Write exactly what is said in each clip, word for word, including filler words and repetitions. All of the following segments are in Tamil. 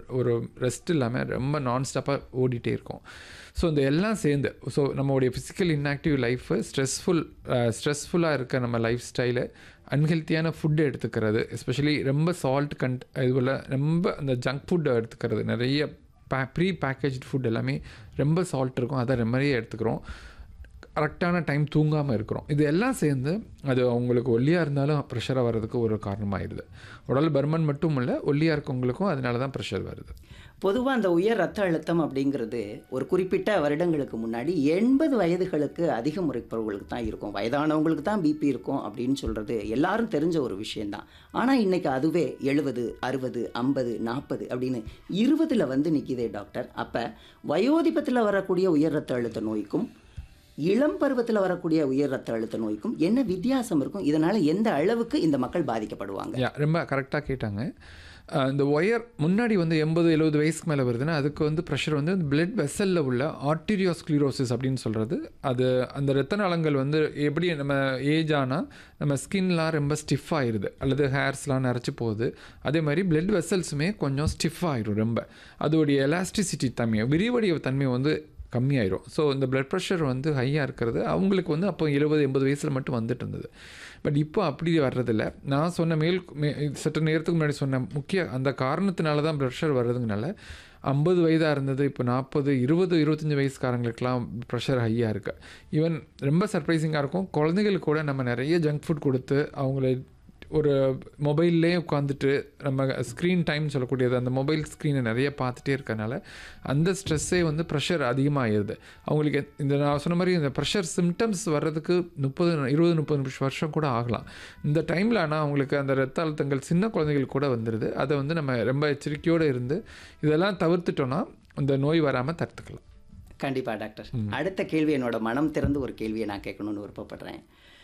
ஒரு ரெஸ்ட் இல்லாமல் ரொம்ப நான்ஸ்டாப்பாக ஓடிட்டே இருக்கும். ஸோ இந்த எல்லாம் சேர்ந்து ஸோ நம்மளுடைய ஃபிசிக்கல் இன்ஆக்டிவ் லைஃபு ஸ்ட்ரெஸ்ஃபுல் ஸ்ட்ரெஸ்ஃபுல்லாக இருக்க நம்ம லைஃப் ஸ்டைலு அன்ஹெல்த்தியான ஃபுட்டு எடுத்துக்கிறது, எஸ்பெஷலி ரொம்ப சால்ட் கண்ட் இதுபோல் ரொம்ப அந்த ஜங்க் ஃபுட்டை எடுத்துக்கிறது, நிறைய பே ப்ரீ பேக்கேஜ்டு ஃபுட் எல்லாமே ரொம்ப சால்ட் இருக்கும், அதை நிறைய எடுத்துக்கிறோம். கரெக்டான டைம் தூங்காமல் இருக்கிறோம். இது எல்லாம் சேர்ந்து அது அவங்களுக்கு ஒல்லியாக இருந்தாலும் ப்ரெஷராக வர்றதுக்கு ஒரு காரணமாகிடுது. உடல் பருமன் மட்டும் இல்லை, ஒல்லியாக இருக்கவங்களுக்கும் அதனால தான் ப்ரெஷர் வருது. பொதுவாக அந்த உயர் ரத்த அழுத்தம் அப்படிங்கிறது ஒரு குறிப்பிட்ட வருடங்களுக்கு முன்னாடி எண்பது வயதுகளுக்கு அதிகம் முறைப்பவர்களுக்கு தான் இருக்கும், வயதானவங்களுக்கு தான் பிபி இருக்கும் அப்படின்னு சொல்கிறது எல்லாரும் தெரிஞ்ச ஒரு விஷயந்தான். ஆனால் இன்றைக்கி அதுவே எழுபது அறுபது ஐம்பது நாற்பது அப்படின்னு இருபதில் வந்து நிற்கிதே டாக்டர். அப்போ வயோதிபத்தில் வரக்கூடிய உயர் ரத்த அழுத்த நோய்க்கும் இளம் பருவத்தில் வரக்கூடிய உயர் ரத்த அழுத்த நோய்க்கும் என்ன வித்தியாசம் இருக்கும்? இதனால் எந்த அளவுக்கு இந்த மக்கள் பாதிக்கப்படுவாங்க? ரொம்ப கரெக்டாக கேட்டாங்க. இந்த ஒயர் முன்னாடி வந்து எண்பது எழுபது வயசுக்கு மேலே வருதுன்னா அதுக்கு வந்து ப்ரெஷர் வந்து பிளட் வெசலில் உள்ள ஆர்டீரியோஸ்க்ளீரோசிஸ் அப்படின்னு சொல்கிறது. அது அந்த இரத்த நாளங்கள் வந்து எப்படி நம்ம ஏஜ் ஆனால் நம்ம ஸ்கின்லாம் ரொம்ப ஸ்டிஃப் ஆகிடுது அல்லது ஹேர்ஸ்லாம் நிறச்சி போகுது, அதே மாதிரி பிளட் வெசல்ஸுமே கொஞ்சம் ஸ்டிஃப் ஆகிடும். ரொம்ப அதோடைய எலாஸ்டிசிட்டி தன்மை விரிவடைய தன்மை வந்து கம்மியாயிரும். ஸோ இந்த பிளட் ப்ரெஷர் வந்து ஹையாக இருக்கிறது அவங்களுக்கு வந்து அப்போ எழுபது எண்பது வயசில் மட்டும் வந்துட்டு இருந்தது. பட் இப்போ அப்படி வர்றதில்ல. நான் சொன்ன மேல் மே சற்று நேரத்துக்கு முன்னாடி சொன்ன முக்கிய அந்த காரணத்தினால தான் ப்ரெஷர் வர்றதுனால ஐம்பது வயதாக இருந்தது இப்போ நாற்பது இருபது இருபத்தஞ்சி வயசுக்காரங்களுக்கெலாம் ப்ரெஷர் ஹையாக இருக்குது. ஈவன் ரொம்ப சர்ப்ரைசிங்காக இருக்கும், குழந்தைகளுக்கு கூட நம்ம நிறைய ஜங்க் ஃபுட் கொடுத்து அவங்கள ஒரு மொபைல்லே உட்காந்துட்டு நம்ம ஸ்க்ரீன் டைம் சொல்லக்கூடியது அந்த மொபைல் ஸ்க்ரீனை நிறைய பார்த்துட்டே இருக்கனால அந்த ஸ்ட்ரெஸ்ஸே வந்து ப்ரெஷர் அதிகமாகிடுது அவங்களுக்கு. இந்த நான் சொன்ன மாதிரி இந்த ப்ரெஷர் சிம்டம்ஸ் வர்றதுக்கு முப்பது இருபது முப்பது வருஷம் கூட ஆகலாம். இந்த டைமில் ஆனால் அவங்களுக்கு அந்த ரத்த அழுத்தங்கள் சின்ன குழந்தைகள் கூட வந்துடுது. அதை வந்து நம்ம ரொம்ப எச்சரிக்கையோடு இருந்து இதெல்லாம் தவிர்த்துட்டோன்னா இந்த நோய் வராமல் தடுத்துக்கலாம். கண்டிப்பாக டாக்டர். அடுத்த கேள்வி என்னோட மனம் திறந்து ஒரு கேள்வியை நான் கேட்கணும்னு விருப்பப்படுறேன்.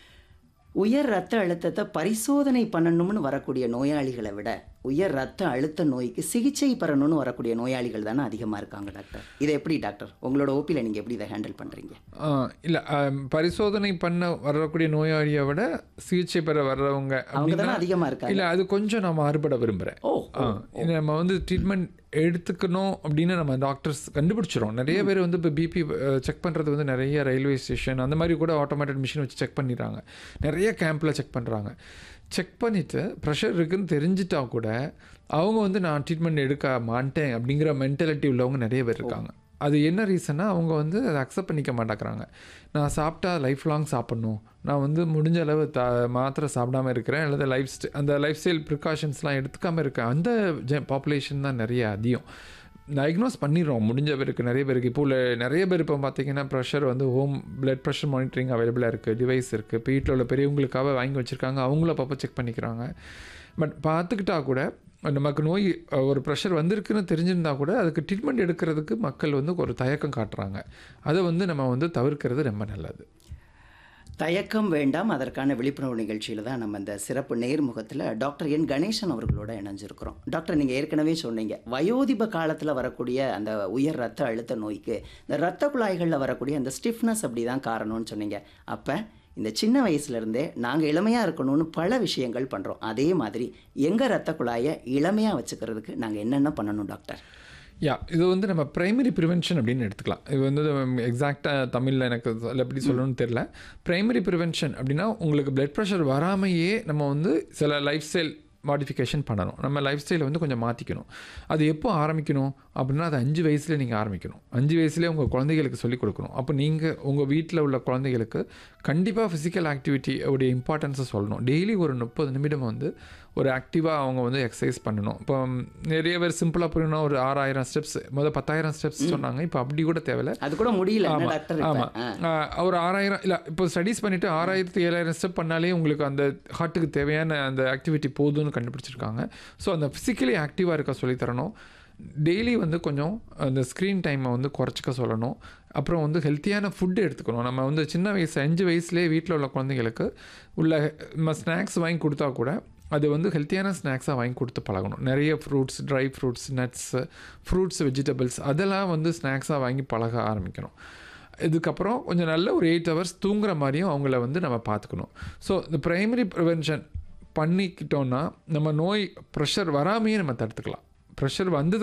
உயர் ரத்த அழுத்தத்தை பரிசோதனை பண்ணணும்னு வரக்கூடிய நோயாளிகளை விட உயர் ரத்த அழுத்த நோய்க்கு சிகிச்சை பெறணும்னு வரக்கூடிய நோயாளிகள் தானே அதிகமாக இருக்காங்க டாக்டர். இதை எப்படி டாக்டர் உங்களோட ஓபியில் நீங்கள் எப்படி இதை ஹேண்டில் பண்ணுறீங்க? இல்லை, பரிசோதனை பண்ண வரக்கூடிய நோயாளியை விட சிகிச்சை பெற வர்றவங்க அவங்க தானே அதிகமாக இருக்காங்க. இல்லை, அது கொஞ்சம் நான் மாறுபட விரும்புகிறேன். ஓ நம்ம வந்து ட்ரீட்மெண்ட் எடுத்துக்கணும் அப்படின்னு நம்ம டாக்டர்ஸ் கண்டுபிடிச்சிரும். நிறைய பேர் வந்து இப்போ பிபி செக் பண்ணுறது வந்து நிறைய ரயில்வே ஸ்டேஷன் அந்த மாதிரி கூட ஆட்டோமேட்டட் மிஷின் வச்சு செக் பண்ணிடுறாங்க. நிறைய கேம்பில் செக் பண்ணுறாங்க. செக் பண்ணிவிட்டு ப்ரெஷர் இருக்குதுன்னு தெரிஞ்சிட்டா கூட அவங்க வந்து நான் ட்ரீட்மெண்ட் எடுக்க மாட்டேன் அப்படிங்கிற மென்டாலிட்டி உள்ளவங்க நிறைய பேர் இருக்காங்க. அது என்ன ரீசன்னா அவங்க வந்து அதை அக்செப்ட் பண்ணிக்க மாட்டேங்கிறாங்க. நான் சாப்பிட்டா லைஃப் லாங் சாப்பிட்ணும், நான் வந்து முடிஞ்ச அளவு த மாத்திரை சாப்பிடாமல் இருக்கிறேன் அல்லது லைஃப் ஸ்டை அந்த லைஃப் ஸ்டைல் ப்ரிகாஷன்ஸ்லாம் எடுத்துக்காமல் இருக்கேன். அந்த ஜ பாப்புலேஷன் தான் நிறைய அதிகம். டயக்னோஸ் பண்ணிடுறோம் முடிஞ்ச பேருக்கு, நிறைய பேருக்கு. இப்போ உள்ள நிறைய பேர் இப்போ பார்த்திங்கன்னா ப்ரெஷர் வந்து ஹோம் பிளட் ப்ரெஷர் மானிட்டரிங் அவைலபிளாக இருக்குது, டிவைஸ் இருக்குது. இப்போ வீட்டில் உள்ள பெரியவங்களுக்காக வாங்கி வச்சுருக்காங்க, அவங்கள அப்பப்போ செக் பண்ணிக்கிறாங்க. பட் பார்த்துக்கிட்டா கூட நமக்கு நோய் ஒரு ப்ரெஷர் வந்திருக்குன்னு தெரிஞ்சிருந்தா கூட அதுக்கு ட்ரீட்மெண்ட் எடுக்கிறதுக்கு மக்கள் வந்து ஒரு தயக்கம் காட்டுறாங்க. அதை வந்து நம்ம வந்து தவிர்க்கிறது ரொம்ப நல்லது. தயக்கம் வேண்டாம், அதற்கான விழிப்புணர்வு நிகழ்ச்சியில் தான் நம்ம இந்த சிறப்பு நேர்முகத்தில் டாக்டர் என் கணேசன் அவர்களோட இணைஞ்சிருக்கிறோம். டாக்டர், நீங்கள் ஏற்கனவே சொன்னீங்க வயோதிப காலத்தில் வரக்கூடிய அந்த உயர் ரத்த அழுத்த நோய்க்கு இந்த இரத்த குழாய்களில் வரக்கூடிய அந்த ஸ்டிஃப்னஸ் அப்படி தான் காரணம்னு சொன்னீங்க. அப்போ இந்த சின்ன வயசுலேருந்தே நாங்கள் இளமையாக இருக்கணும்னு பல விஷயங்கள் பண்ணுறோம். அதே மாதிரி எங்கள் ரத்த குழாயை இளமையாக வச்சுக்கிறதுக்கு நாங்கள் என்னென்ன பண்ணணும் டாக்டர்? யா இது வந்து நம்ம ப்ரைமரி ப்ரிவென்ஷன் அப்படின்னு எடுத்துக்கலாம். இது வந்து எக்ஸாக்டாக தமிழில் எனக்கு எப்படி சொல்லணும்னு தெரில. ப்ரைமரி ப்ரிவென்ஷன் அப்படின்னா உங்களுக்கு பிளட் ப்ரெஷர் வராமையே நம்ம வந்து சில லைஃப் ஸ்டைல் மாடிஃபிகேஷன் பண்ணணும். நம்ம லைஃப் ஸ்டைலை வந்து கொஞ்சம் மாற்றிக்கணும். அது எப்போ ஆரம்பிக்கணும் அப்படின்னா அது அஞ்சு வயசுலேயே நீங்கள் ஆரம்பிக்கணும். அஞ்சு வயசுலேயே உங்கள் குழந்தைகளுக்கு சொல்லிக் கொடுக்கணும். அப்போ நீங்கள் உங்கள் வீட்டில் உள்ள குழந்தைகளுக்கு கண்டிப்பாக ஃபிசிக்கல் ஆக்டிவிட்டி உடைய இம்பார்ட்டன்ஸை சொல்லணும். டெய்லி ஒரு முப்பது நிமிடம் வந்து ஒரு ஆக்டிவாக அவங்க வந்து எக்ஸசைஸ் பண்ணணும். இப்போ நிறைய பேர் சிம்பிளாக புரியணும்னா ஒரு ஆறாயிரம் ஸ்டெப்ஸ் முதல் பத்தாயிரம் ஸ்டெப்ஸ் சொன்னாங்க. இப்போ அப்படி கூட தேவையில்லை, அது கூட முடியல. ஆமாம், ஒரு ஆறாயிரம் இல்லை இப்போ ஸ்டடீஸ் பண்ணிவிட்டு ஆறாயிரத்து ஏழாயிரம் ஸ்டெப் பண்ணாலே உங்களுக்கு அந்த ஹார்ட்டுக்கு தேவையான அந்த ஆக்டிவிட்டி போதும்னு கண்டுபிடிச்சிருக்காங்க. ஸோ அந்த ஃபிசிக்கலி ஆக்டிவாக இருக்க சொல்லித்தரணும். டெய்லி வந்து கொஞ்சம் அந்த ஸ்க்ரீன் டைமை வந்து குறைச்சிக்க சொல்லணும். அப்புறம் வந்து ஹெல்த்தியான ஃபுட்டு எடுத்துக்கணும். நம்ம வந்து சின்ன வயசு அஞ்சு வயசுலேயே வீட்டில் உள்ள குழந்தைங்களுக்கு உள்ள நம்ம ஸ்நாக்ஸ் வாங்கி கொடுத்தா கூட அது வந்து ஹெல்த்தியான ஸ்நாக்ஸாக வாங்கி கொடுத்து பழகணும். நிறைய fruits, dry fruits, nuts, fruits, vegetables அதெல்லாம் வந்து ஸ்நாக்ஸாக வாங்கி பழக ஆரம்பிக்கணும். இதுக்கப்புறம் கொஞ்சம் நல்ல ஒரு எயிட் ஹவர்ஸ் தூங்குற மாதிரியும் அவங்கள வந்து நம்ம பார்த்துக்கணும். ஸோ இந்த ப்ரைமரி ப்ரிவென்ஷன் பண்ணிக்கிட்டோன்னா நம்ம நோய் ப்ரெஷர் வராமையே நம்ம தடுத்துக்கலாம். ப்ரெஷர் வந்தது